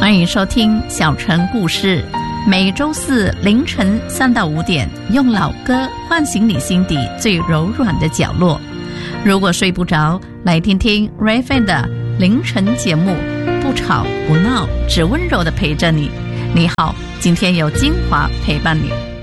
欢迎收听小城故事，每周四凌晨3到5点，用老歌唤醒你心底最柔软的角落。如果睡不着，来听听 Ray-Fan 的凌晨节目，不吵不闹，只温柔的陪着你。你好，今天有精华陪伴你。